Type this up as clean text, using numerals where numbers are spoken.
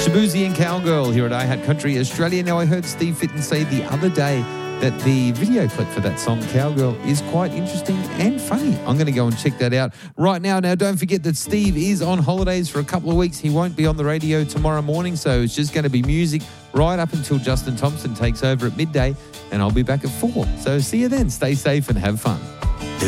Shabuzi and Cowgirl here at iHeart Country Australia. Now, I heard Steve Fitton say the other day that the video clip for that song, Cowgirl, is quite interesting and funny. I'm going to go and check that out right now. Now, don't forget that Steve is on holidays for a couple of weeks. He won't be on the radio tomorrow morning, so it's just going to be music right up until Justin Thompson takes over at midday, and I'll be back at 4. So see you then. Stay safe and have fun.